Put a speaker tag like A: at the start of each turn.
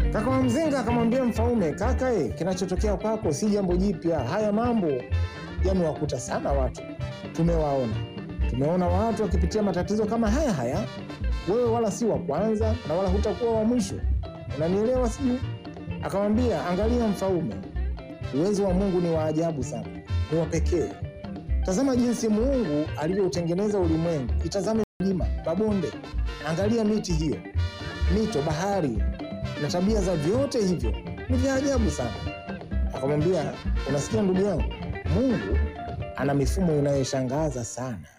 A: Kaka wa mzinga akamwambia Mfaume, kaka kinachotokea kwako si jambo jipya. Haya mambo yamewakuta sana watu. Tumeona watu wakipitia matatizo kama haya haya. Wewe wala si wa kwanza na wala hutakuwa wa mwisho. Unanielewa sijui? Akamwambia, angalia Mfaume, uwezo wa Mungu ni wa ajabu sana, ni wa pekee. Tazama jinsi Mungu alivyoutengeneza ulimwengu. Itazame milima, mabonde, angalia miti hiyo, mito, bahari na tabia za vyote hivyo. Ni vya ajabu sana. Akamwambia, unasikia ndugu yangu, Mungu ana mifumo inayoshangaza sana.